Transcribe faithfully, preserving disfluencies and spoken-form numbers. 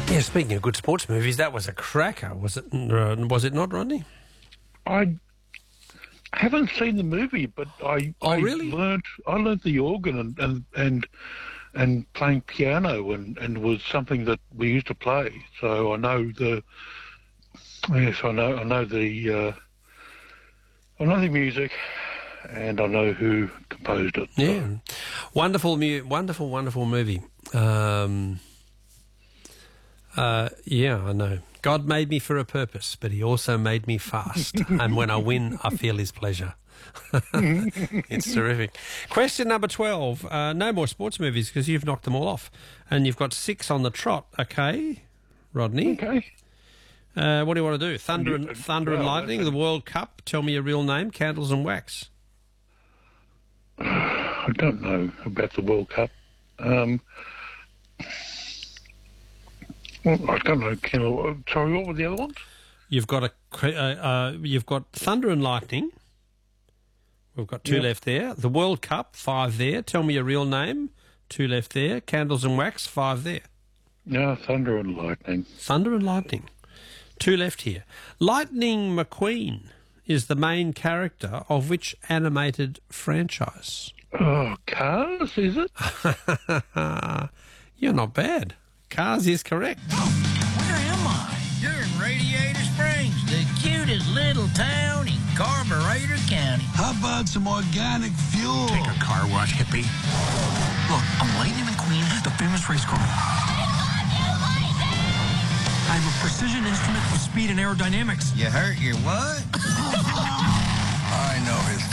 Yeah, speaking of good sports movies, that was a cracker, was it? Uh, was it not, Rodney? I haven't seen the movie, but I Oh, I really? learned I learned the organ and and and, and playing piano and, and was something that we used to play. So I know the yes, I know I know the uh, I know the music, and I know who composed it. So. Yeah, wonderful, mu- wonderful, wonderful movie. Um, uh, yeah, I know. God made me for a purpose, but he also made me fast. And when I win, I feel his pleasure. It's terrific. Question number twelve. Uh, no more sports movies because you've knocked them all off. And you've got six on the trot, okay, Rodney? Okay. Uh, what do you want to do? Thunder and, You- Thunder and well, Lightning, the World Cup, Tell Me Your Real Name, Candles and Wax. I don't know about the World Cup. Um, well, I don't know. Can I, sorry, what were the other ones? You've got a uh, uh, you've got Thunder and Lightning. We've got two Yep. left there. The World Cup, five there. Tell Me Your Real Name, two left there. Candles and Wax, five there. No, Thunder and Lightning. Thunder and Lightning, two left here. Lightning McQueen is the main character of which animated franchise? Oh, Cars, is it? You're not bad. Cars is correct. Where am I? You're in Radiator Springs, the cutest little town in Carburetor County. How about some organic fuel? Take a car wash, hippie. Look, I'm Lightning McQueen, the famous race car. I have a precision instrument for speed and aerodynamics. You hurt your what? I know his